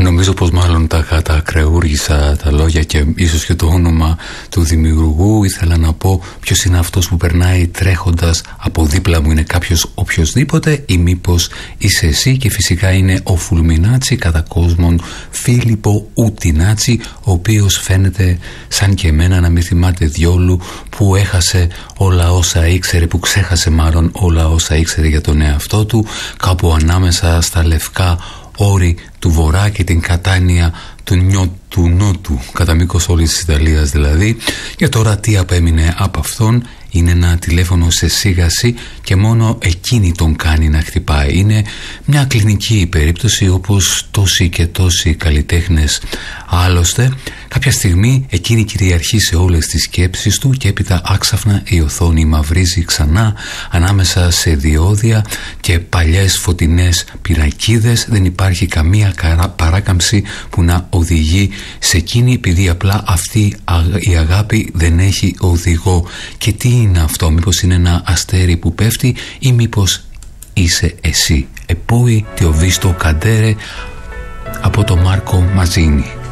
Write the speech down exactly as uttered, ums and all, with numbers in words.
Νομίζω πως μάλλον τα κατακρεούργησα τα λόγια και ίσως και το όνομα του δημιουργού. Ήθελα να πω ποιος είναι αυτός που περνάει τρέχοντας από δίπλα μου. Είναι κάποιος οποιοσδήποτε ή μήπως είσαι εσύ? Και φυσικά είναι ο Φουλμινάτσι, κατά κόσμον Φίλιππο Ουτινάτσι, ο οποίος φαίνεται σαν και εμένα να μην θυμάται διόλου, που έχασε όλα όσα ήξερε, που ξέχασε μάλλον όλα όσα ήξερε για τον εαυτό του, κάπου ανάμεσα στα λευκά όρη του Βορρά και την κατάνοια του, νιώ, του Νότου, κατά μήκος όλης της Ιταλίας δηλαδή. Και τώρα τι απέμεινε από αυτόν? Είναι ένα τηλέφωνο σε σίγαση και μόνο εκείνη τον κάνει να χτυπάει. Είναι μια κλινική περίπτωση, όπως τόσοι και τόσοι καλλιτέχνες άλλωστε. Κάποια στιγμή εκείνη κυριαρχεί σε όλες τις σκέψεις του και έπειτα άξαφνα η οθόνη μαυρίζει ξανά ανάμεσα σε διόδια και παλιές φωτεινές πυρακίδες. Δεν υπάρχει καμία παράκαμψη που να οδηγεί σε εκείνη, επειδή απλά αυτή η αγάπη δεν έχει οδηγό. Και τι είναι αυτό? Μήπως είναι ένα αστέρι που πέφτει ή μήπως είσαι εσύ? E poi ti ho visto cadere από το Μάρκο Μαζίνη.